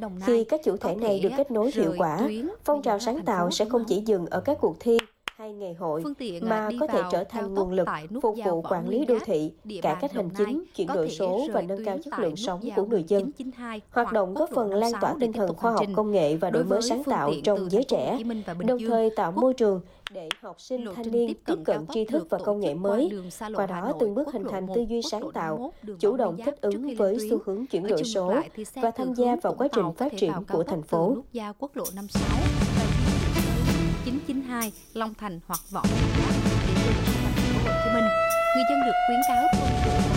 Đồng Nai. Khi các chủ thể này được kết nối hiệu quả, phong trào sáng tạo sẽ không chỉ dừng ở các cuộc thi hay ngày hội, mà có thể trở thành nguồn lực phục vụ quản lý đô thị, cải cách hành chính, chuyển đổi số và nâng cao chất lượng sống của người dân. Hoạt động góp phần lan tỏa tinh thần khoa học công nghệ và đổi mới sáng tạo trong giới trẻ, đồng thời tạo môi trường để học sinh thanh niên tiếp cận tri thức và công nghệ mới, qua đó từng bước hình thành tư duy sáng tạo, chủ động thích ứng với xu hướng chuyển đổi số và tham gia vào quá trình phát triển của thành phố. Nút giao quốc lộ 56 và 992 Long Thành hoặc Võ Nguyên Giáp để đến thành phố Hồ Chí Minh. Người dân được khuyến cáo tuân thủ